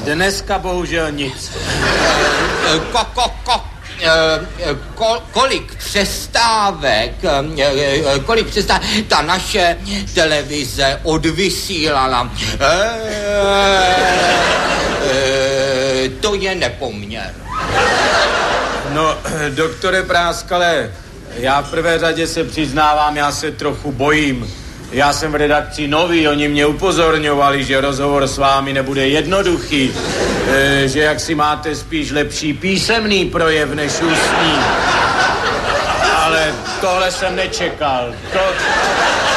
Dneska bohužel nic. Kolik přestávek ta naše televize odvysílala? To je nepoměr. No, doktore Práskale, já v prvé řadě se přiznávám, já se trochu bojím. Já jsem v redakci nový, oni mě upozorňovali, že rozhovor s vámi nebude jednoduchý, že jak si máte spíš lepší písemný projev než ústní. Ale tohle jsem nečekal.